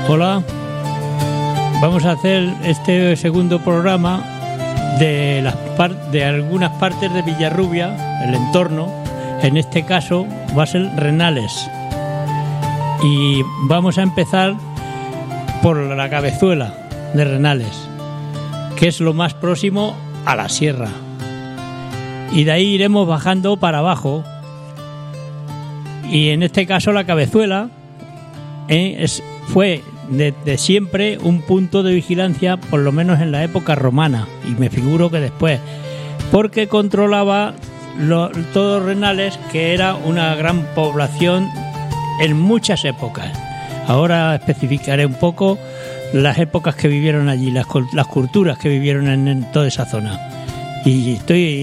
Hola, vamos a hacer este segundo programa de algunas partes de Villarrubia, el entorno. En este caso va a ser Renales. Y vamos a empezar por la Cabezuela de Renales, que es lo más próximo a la sierra. Y de ahí iremos bajando para abajo. Y en este caso la Cabezuela fue de siempre un punto de vigilancia, por lo menos en la época romana, y me figuro que después, porque controlaba todos Renales, que era una gran población en muchas épocas. Ahora especificaré un poco las épocas que vivieron allí, las culturas que vivieron en toda esa zona. Y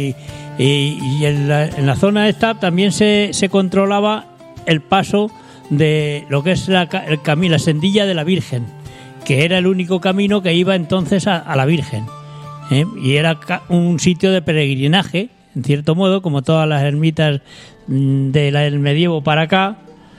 en la zona esta también se controlaba el paso de lo que es el camino, la sendilla de la Virgen, que era el único camino que iba entonces a la Virgen, y era un sitio de peregrinaje, en cierto modo, como todas las ermitas del medievo para acá.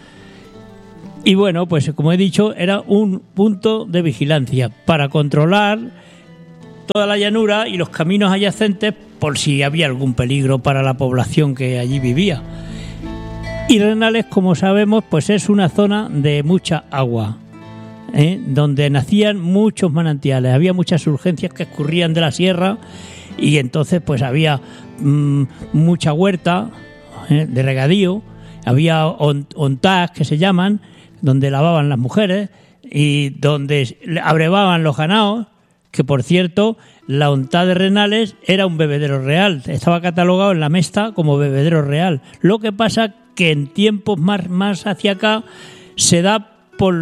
Y bueno, pues como he dicho, era un punto de vigilancia para controlar toda la llanura y los caminos adyacentes por si había algún peligro para la población que allí vivía. Y Renales, como sabemos, pues es una zona de mucha agua, donde nacían muchos manantiales, había muchas urgencias que escurrían de la sierra, y entonces pues había mucha huerta de regadío, había ontás que se llaman, donde lavaban las mujeres y donde abrevaban los ganados, que por cierto la ontá de Renales era un bebedero real, estaba catalogado en la Mesta como bebedero real. Lo que pasa que en tiempos más hacia acá se da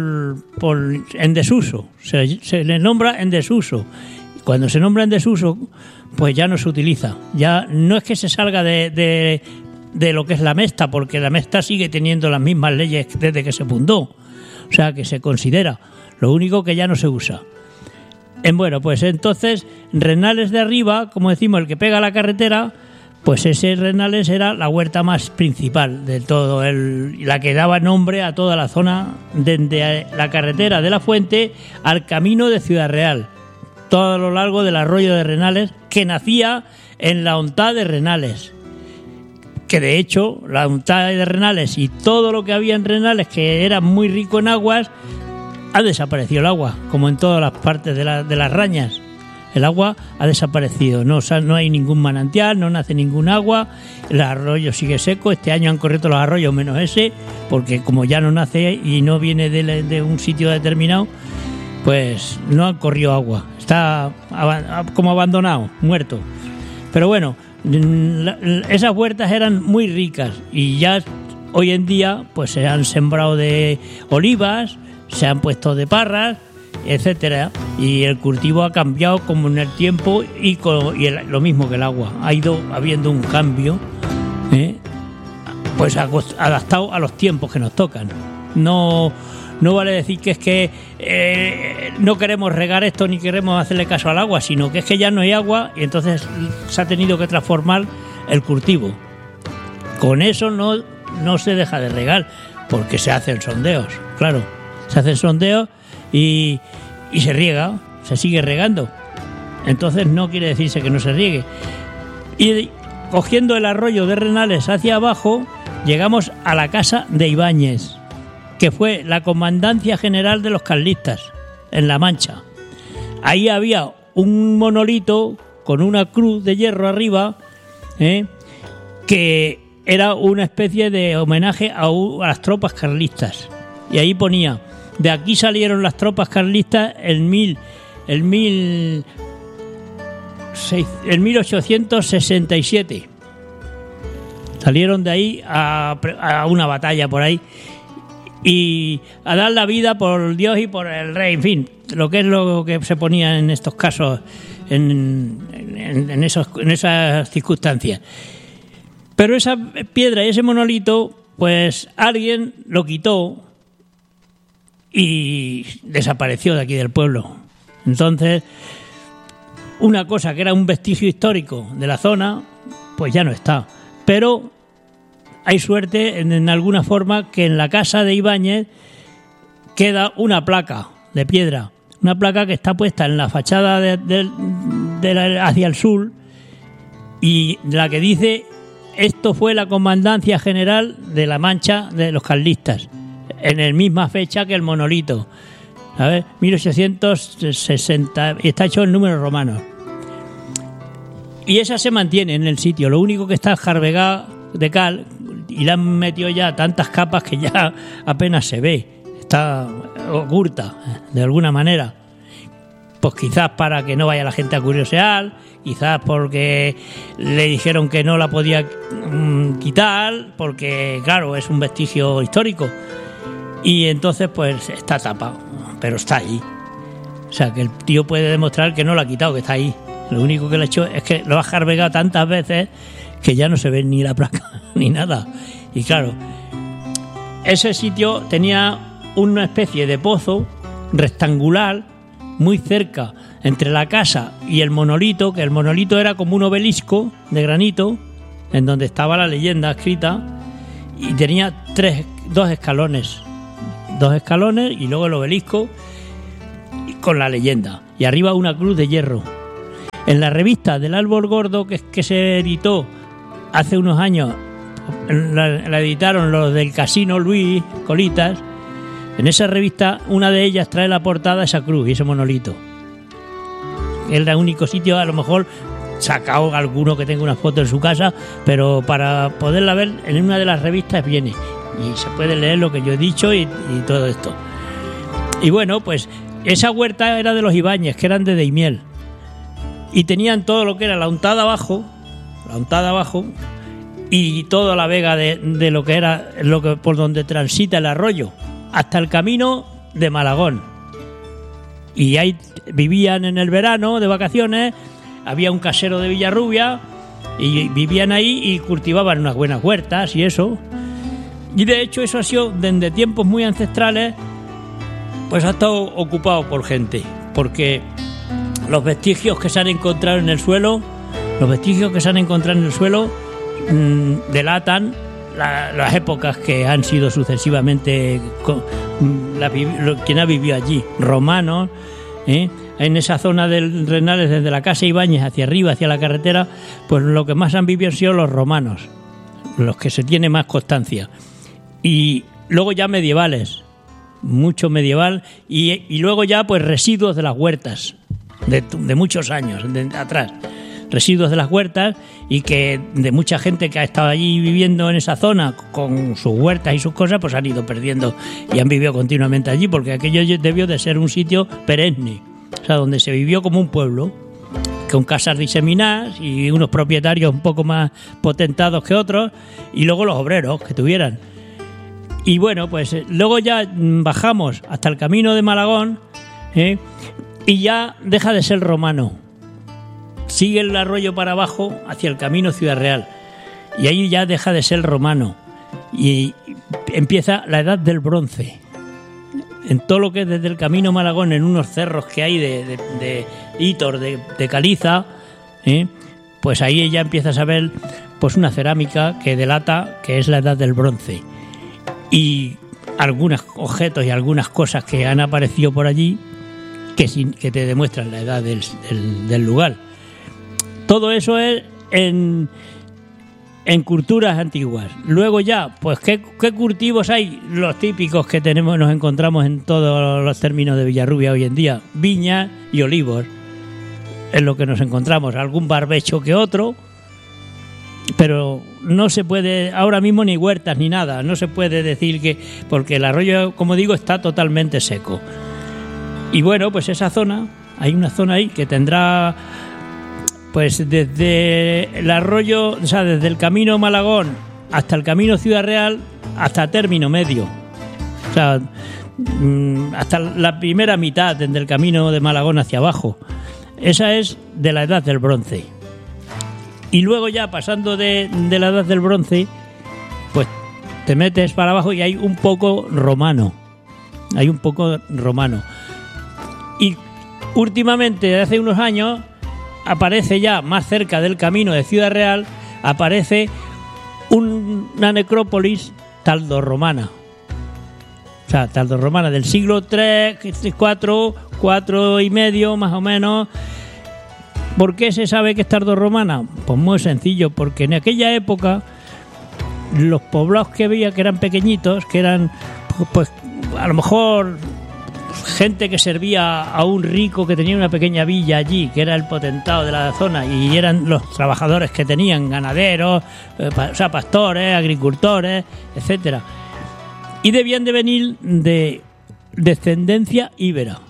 en desuso, se le nombra en desuso. Cuando se nombra en desuso, pues ya no se utiliza. Ya no es que se salga de lo que es la Mesta, porque la Mesta sigue teniendo las mismas leyes desde que se fundó. O sea, que se considera. Lo único que ya no se usa. Bueno, pues entonces, Renales de arriba, como decimos, el que pega a la carretera, pues ese Renales era la huerta más principal de todo, la que daba nombre a toda la zona, desde la carretera de la Fuente al camino de Ciudad Real, todo a lo largo del arroyo de Renales, que nacía en la ontá de Renales. Que de hecho, la ontá de Renales y todo lo que había en Renales, que era muy rico en aguas, ha desaparecido el agua, como en todas las partes de las Rañas. El agua ha desaparecido, no hay ningún manantial, no nace ningún agua, el arroyo sigue seco. Este año han corrido los arroyos menos ese, porque como ya no nace y no viene de un sitio determinado, pues no han corrido agua, está como abandonado, muerto. Pero bueno, esas huertas eran muy ricas y ya hoy en día pues se han sembrado de olivas, se han puesto de parras, etcétera, y el cultivo ha cambiado como en el tiempo y lo mismo que el agua, ha ido habiendo un cambio, pues adaptado a los tiempos que nos tocan. No vale decir que es que no queremos regar esto ni queremos hacerle caso al agua, sino que es que ya no hay agua y entonces se ha tenido que transformar el cultivo. Con eso no se deja de regar, porque se hacen sondeos, claro, se hacen sondeos y se riega, se sigue regando. Entonces no quiere decirse que no se riegue. Y cogiendo el arroyo de Renales hacia abajo, llegamos a la casa de Ibáñez, que fue la comandancia general de los carlistas en La Mancha. Ahí había un monolito con una cruz de hierro arriba, que era una especie de homenaje a las tropas carlistas. Y ahí ponía: de aquí salieron las tropas carlistas en 1867. Salieron de ahí a una batalla por ahí y a dar la vida por Dios y por el rey, en fin, lo que es lo que se ponía en estos casos, en esas circunstancias. Pero esa piedra y ese monolito, pues alguien lo quitó y desapareció de aquí del pueblo. Entonces, una cosa que era un vestigio histórico de la zona, pues ya no está. Pero hay suerte en alguna forma que en la casa de Ibáñez queda una placa de piedra. Una placa que está puesta en la fachada hacia el sur y la que dice: esto fue la Comandancia General de la Mancha de los carlistas, en la misma fecha que el monolito, ¿sabes? 1860, y está hecho en números romanos. Y esa se mantiene en el sitio, lo único que está jarbegada de cal y le han metido ya tantas capas que ya apenas se ve, está oculta de alguna manera. Pues quizás para que no vaya la gente a curiosear, quizás porque le dijeron que no la podía quitar, porque claro, es un vestigio histórico. Y entonces pues está tapado, pero está ahí. O sea, que el tío puede demostrar que no lo ha quitado, que está ahí. Lo único que le ha hecho es que lo ha jarbegado tantas veces que ya no se ve ni la placa ni nada. Y claro, ese sitio tenía una especie de pozo rectangular muy cerca entre la casa y el monolito, que el monolito era como un obelisco de granito en donde estaba la leyenda escrita, y tenía dos escalones y luego el obelisco con la leyenda y arriba una cruz de hierro. En la revista del Árbol Gordo que se editó hace unos años, la editaron los del Casino Luis Colitas. En esa revista, una de ellas trae la portada esa cruz y ese monolito. Es el único sitio, a lo mejor sacado alguno que tenga una foto en su casa, pero para poderla ver en una de las revistas viene y se puede leer lo que yo he dicho y todo esto. Y bueno, pues esa huerta era de los Ibáñez, que eran de Daimiel, y tenían todo lo que era la untada abajo y toda la vega de lo que era por donde transita el arroyo, hasta el camino de Malagón. Y ahí vivían en el verano de vacaciones, había un casero de Villarrubia y vivían ahí y cultivaban unas buenas huertas y eso. Y de hecho eso ha sido desde tiempos muy ancestrales, pues ha estado ocupado por gente, porque los vestigios que se han encontrado en el suelo delatan las épocas que han sido sucesivamente quien ha vivido allí, romanos, en esa zona del Renales, desde la casa Ibáñez hacia arriba, hacia la carretera, pues lo que más han vivido han sido los romanos, los que se tiene más constancia. Y luego ya medievales, mucho medieval, y luego ya pues residuos de las huertas de muchos años atrás. Residuos de las huertas, y que de mucha gente que ha estado allí viviendo en esa zona con sus huertas y sus cosas, pues han ido perdiendo y han vivido continuamente allí, porque aquello debió de ser un sitio perenne, o sea, donde se vivió como un pueblo, con casas diseminadas y unos propietarios un poco más potentados que otros, y luego los obreros que tuvieran. Y bueno, pues luego ya bajamos hasta el camino de Malagón, y ya deja de ser romano. Sigue el arroyo para abajo hacia el camino Ciudad Real, y ahí ya deja de ser romano y empieza la edad del bronce. En todo lo que es desde el camino Malagón, en unos cerros que hay de hitos de caliza, pues ahí ya empiezas a ver pues una cerámica que delata que es la edad del bronce, y algunos objetos y algunas cosas que han aparecido por allí que te demuestran la edad del lugar. Todo eso es en culturas antiguas. Luego ya, pues ¿qué cultivos hay? Los típicos que nos encontramos en todos los términos de Villarrubia hoy en día: viñas y olivos. Es lo que nos encontramos. Algún barbecho que otro, pero no se puede ahora mismo ni huertas ni nada. No se puede decir que, porque el arroyo, como digo, está totalmente seco. Y bueno, pues esa zona, hay una zona ahí que tendrá, pues desde el arroyo, o sea, desde el camino Malagón hasta el camino Ciudad Real, hasta término medio. O sea, hasta la primera mitad desde el camino de Malagón hacia abajo. Esa es de la edad del bronce. Y luego ya pasando de la edad del bronce, pues te metes para abajo y hay un poco romano. Y últimamente, hace unos años, aparece ya más cerca del camino de Ciudad Real, aparece una necrópolis tardorromana. O sea, tardorromana del siglo III, IV y medio, más o menos. ¿Por qué se sabe que es tardorromana? Pues muy sencillo, porque en aquella época los poblados que había, que eran pequeñitos, que eran pues a lo mejor gente que servía a un rico que tenía una pequeña villa allí, que era el potentado de la zona, y eran los trabajadores que tenían ganaderos, o sea, pastores, agricultores, etcétera. Y debían de venir de descendencia íbera.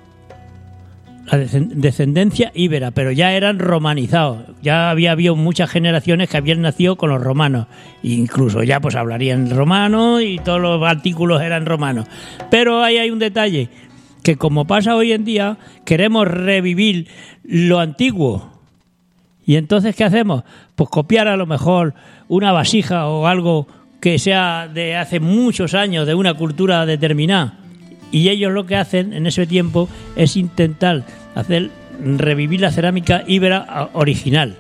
La descendencia íbera, pero ya eran romanizados. Ya había habido muchas generaciones que habían nacido con los romanos. Incluso ya pues hablarían romano y todos los artículos eran romanos. Pero ahí hay un detalle, que como pasa hoy en día, queremos revivir lo antiguo. Y entonces, ¿qué hacemos? Pues copiar a lo mejor una vasija o algo que sea de hace muchos años, de una cultura determinada. Y ellos lo que hacen en ese tiempo es intentar hacer revivir la cerámica íbera original.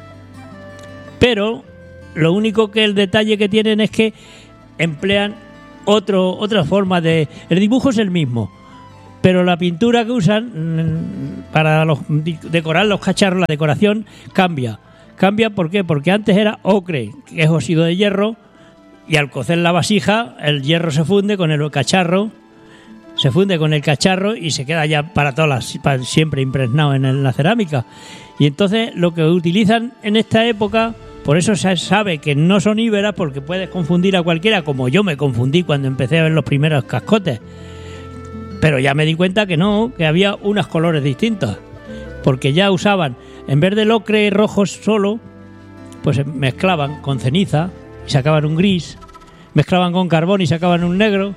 Pero lo único que el detalle que tienen es que emplean otra forma de... El dibujo es el mismo, pero la pintura que usan para decorar los cacharros, la decoración cambia. ¿Cambia por qué? Porque antes era ocre, que es óxido de hierro, y al cocer la vasija el hierro se funde con el cacharro. Se funde con el cacharro y se queda ya para siempre impregnado en la cerámica. Y entonces lo que utilizan en esta época, por eso se sabe que no son íberas, porque puedes confundir a cualquiera, como yo me confundí cuando empecé a ver los primeros cascotes. Pero ya me di cuenta que no, que había unos colores distintos, porque ya usaban, en vez del ocre rojo solo, pues mezclaban con ceniza y sacaban un gris, mezclaban con carbón y sacaban un negro,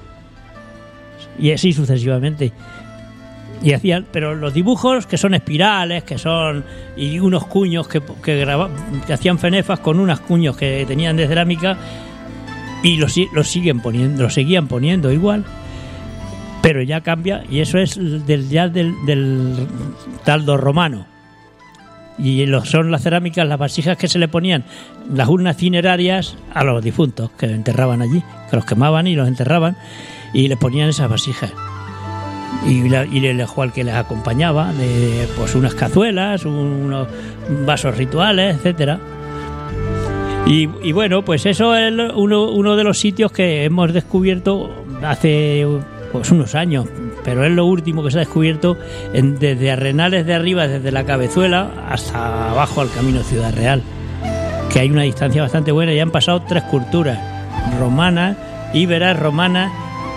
y así sucesivamente. Y hacían, pero los dibujos que son espirales, que son, y unos cuños que hacían fenefas con unos cuños que tenían de cerámica, y los seguían poniendo igual, pero ya cambia, y eso es del tardorromano. Y son las cerámicas, las vasijas que se le ponían, las urnas cinerarias a los difuntos que enterraban allí, que los quemaban y los enterraban, y les ponían esas vasijas. Y el juego que les acompañaba, pues unas cazuelas, unos vasos rituales, etcétera. Y bueno, pues eso es uno de los sitios que hemos descubierto hace pues unos años, pero es lo último que se ha descubierto desde Arenales de arriba, desde la Cabezuela hasta abajo al Camino Ciudad Real, que hay una distancia bastante buena. Ya han pasado 3 culturas, romanas, íberas, romanas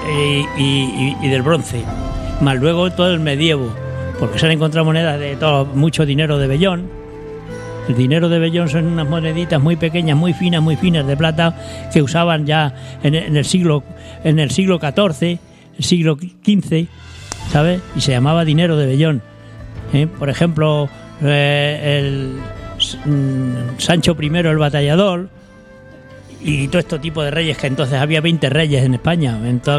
y del bronce, más luego todo el medievo, porque se han encontrado monedas de mucho dinero de vellón. El dinero de vellón son unas moneditas muy pequeñas, muy finas de plata, que usaban ya en el siglo XIV, el siglo XV, ¿sabes? Y se llamaba dinero de vellón. Por ejemplo, el Sancho I el Batallador, y todo este tipo de reyes, que entonces había 20 reyes en España,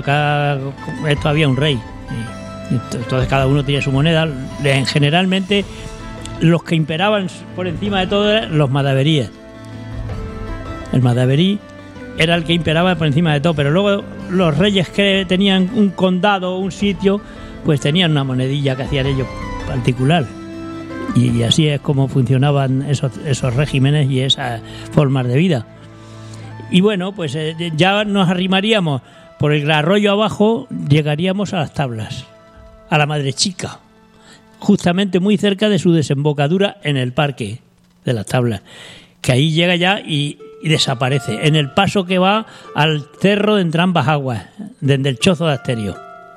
esto había un rey, y entonces cada uno tenía su moneda. Generalmente los que imperaban por encima de todo eran los madaveríes. El madaverí era el que imperaba por encima de todo, pero luego los reyes que tenían un condado o un sitio, pues tenían una monedilla que hacían ellos particular. Y así es como funcionaban esos regímenes y esas formas de vida. Y bueno, pues ya nos arrimaríamos por el arroyo abajo, llegaríamos a las Tablas, a la Madre Chica, justamente muy cerca de su desembocadura en el parque de las Tablas, que ahí llega ya y desaparece, en el paso que va al cerro de Entrambas Aguas, desde el Chozo de Asterio.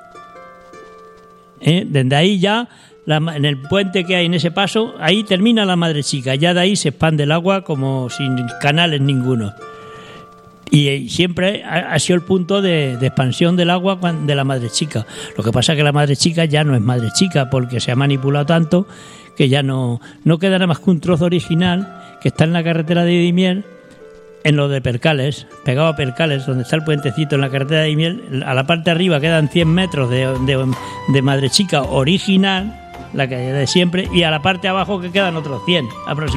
Desde ahí ya, en el puente que hay en ese paso, ahí termina la Madre Chica, ya de ahí se expande el agua como sin canales ninguno. Y siempre ha sido el punto de expansión del agua de la Madre Chica. Lo que pasa es que la Madre Chica ya no es Madre Chica, porque se ha manipulado tanto que ya no queda nada más que un trozo original que está en la carretera de Daimiel, en lo de Percales, pegado a Percales, donde está el puentecito en la carretera de Daimiel. A la parte de arriba quedan 100 metros de Madre Chica original, la que de siempre, y a la parte de abajo que quedan otros 100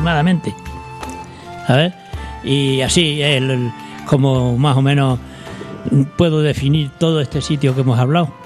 aproximadamente, ¿sabes? Y así como más o menos puedo definir todo este sitio que hemos hablado.